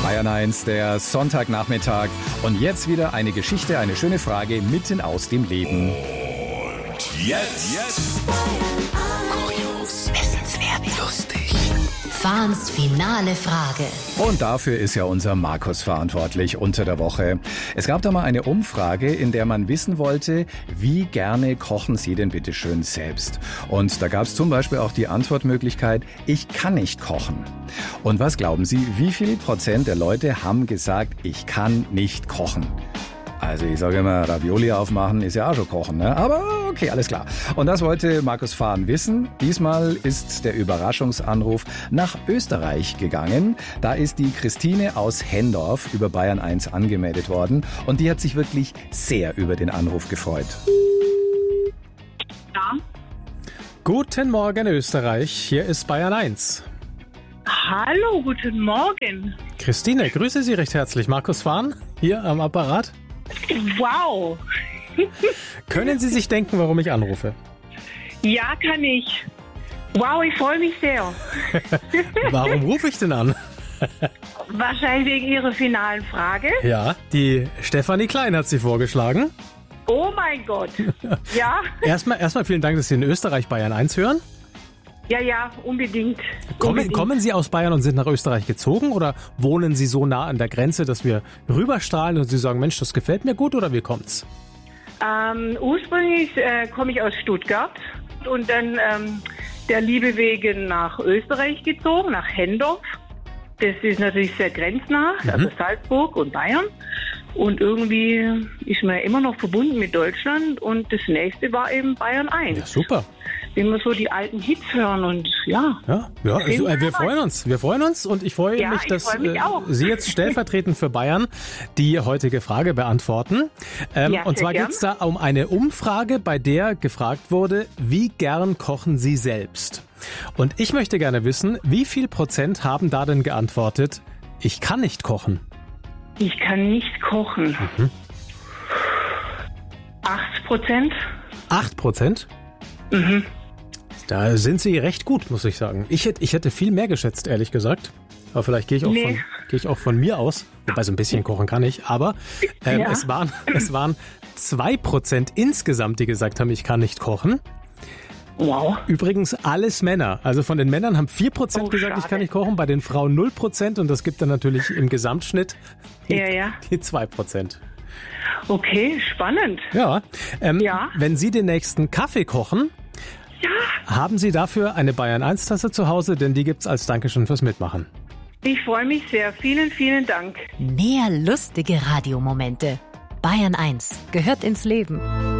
Bayern 1, der Sonntagnachmittag. Und jetzt wieder eine Geschichte, eine schöne Frage mitten aus dem Leben. Und jetzt. Kurios, wissenswert, lustig. Fahns finale Frage. Und dafür ist ja unser Markus verantwortlich unter der Woche. Es gab da mal eine Umfrage, in der man wissen wollte, wie gerne kochen Sie denn bitte schön selbst? Und da gab es zum Beispiel auch die Antwortmöglichkeit, ich kann nicht kochen. Und was glauben Sie, wie viel Prozent der Leute haben gesagt, ich kann nicht kochen? Also ich sage immer, Ravioli aufmachen ist ja auch schon kochen, ne? Aber okay, alles klar. Und das wollte Markus Fahn wissen. Diesmal ist der Überraschungsanruf nach Österreich gegangen. Da ist die Christine aus Hendorf über Bayern 1 angemeldet worden. Und die hat sich wirklich sehr über den Anruf gefreut. Ja. Guten Morgen Österreich, hier ist Bayern 1. Hallo, guten Morgen. Christine, grüße Sie recht herzlich. Markus Fahn, hier am Apparat. Wow. Können Sie sich denken, warum ich anrufe? Ja, kann ich. Wow, ich freue mich sehr. Warum rufe ich denn an? Wahrscheinlich wegen Ihrer finalen Frage. Ja, die Stefanie Klein hat sie vorgeschlagen. Oh mein Gott. Ja? Erstmal vielen Dank, dass Sie in Österreich Bayern 1 hören. Ja, unbedingt. Kommen Sie aus Bayern und sind nach Österreich gezogen oder wohnen Sie so nah an der Grenze, dass wir rüberstrahlen und Sie sagen, Mensch, das gefällt mir gut oder wie kommt's? Ursprünglich komme ich aus Stuttgart und dann der Liebe wegen nach Österreich gezogen, nach Hendorf. Das ist natürlich sehr grenznah, also Salzburg und Bayern. Und irgendwie ist man immer noch verbunden mit Deutschland und das nächste war eben Bayern 1. Ja, super. Wenn wir so die alten Hits hören und ja. Ja, also, wir freuen uns und ich freue mich, dass Sie jetzt stellvertretend für Bayern die heutige Frage beantworten. Und zwar geht es da um eine Umfrage, bei der gefragt wurde, wie gern kochen Sie selbst? Und ich möchte gerne wissen, wie viel Prozent haben da denn geantwortet, ich kann nicht kochen? Ich kann nicht kochen. 8%. 8%? Mhm. Da sind Sie recht gut, muss ich sagen. Ich hätte viel mehr geschätzt, ehrlich gesagt. Aber vielleicht gehe ich auch von mir aus. Wobei so ein bisschen kochen kann ich. Aber es waren 2% insgesamt, die gesagt haben, ich kann nicht kochen. Wow. Übrigens alles Männer. Also von den Männern haben 4% gesagt, ich kann nicht kochen. Bei den Frauen 0%. Und das gibt dann natürlich im Gesamtschnitt die 2%. Okay, spannend. Ja. Wenn Sie den nächsten Kaffee kochen, haben Sie dafür eine Bayern 1 Tasse zu Hause, denn die gibt's als Dankeschön fürs Mitmachen. Ich freue mich sehr. Vielen, vielen Dank. Mehr lustige Radiomomente. Bayern 1 gehört ins Leben.